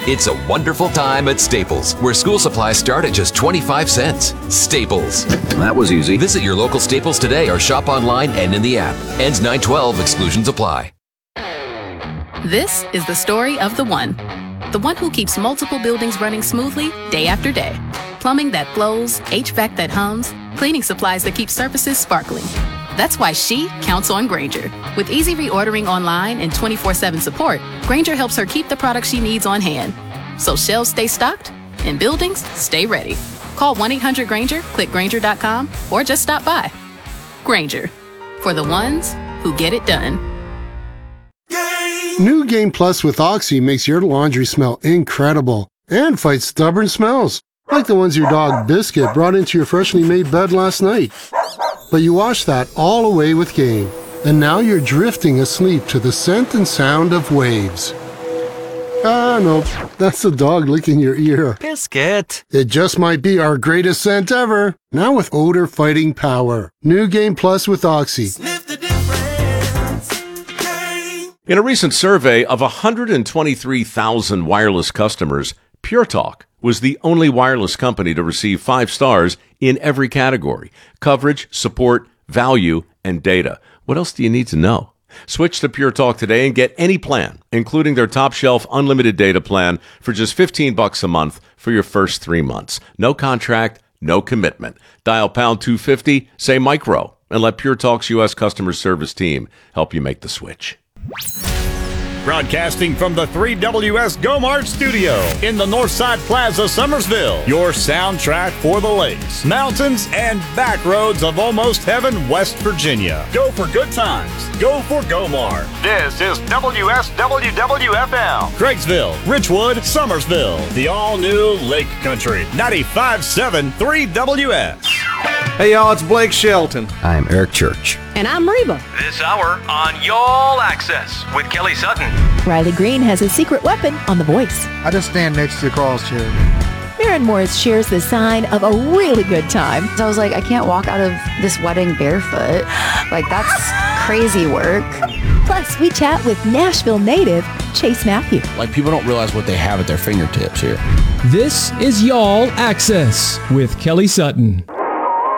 It's a wonderful time at Staples, where school supplies start at just 25 cents. Staples. That was easy. Visit your local Staples today or shop online and in the app. Ends 9/12. Exclusions apply. This is the story of the one who keeps multiple buildings running smoothly day after day. Plumbing that flows, HVAC that hums, cleaning supplies that keep surfaces sparkling. That's why she counts on Grainger. With easy reordering online and 24/7 support, Grainger helps her keep the products she needs on hand. So shelves stay stocked and buildings stay ready. Call 1-800-GRAINGER, click Grainger.com, or just stop by. Grainger, for the ones who get it done. New Game Plus with Oxy makes your laundry smell incredible and fights stubborn smells, like the ones your dog Biscuit brought into your freshly made bed last night. But you wash that all away with Game, and now you're drifting asleep to the scent and sound of waves. Ah, no, that's the dog licking your ear. Biscuit. It just might be our greatest scent ever, now with odor-fighting power. New Game Plus with Oxy. Sniff the difference. Game. In a recent survey of 123,000 wireless customers, Pure Talk was the only wireless company to receive 5 stars in every category: coverage, support, value, and data. What else do you need to know? Switch to Pure Talk today and get any plan, including their top shelf unlimited data plan, for just $15 a month for your first 3 months. No contract, no commitment. Dial pound 250, say micro, and let Pure Talk's U.S. customer service team help you make the switch. Broadcasting from the 3WS GoMart studio in the Northside Plaza, Summersville. Your soundtrack for the lakes, mountains, and back roads of almost heaven, West Virginia. Go for good times. Go for GoMart. This is WSWWFM. Craigsville, Richwood, Summersville. The all-new Lake Country. 95.7 3WS. Hey, y'all, it's Blake Shelton. I'm Eric Church. And I'm Reba. This hour on Y'all Access with Kelly Sutton. Riley Green has a secret weapon on The Voice. I just stand next to Carl's chair. Maren Morris shares the sign of a really good time. So I was like, I can't walk out of this wedding barefoot. Like, that's crazy work. Plus, we chat with Nashville native Chase Matthew. Like, people don't realize what they have at their fingertips here. This is Y'all Access with Kelly Sutton.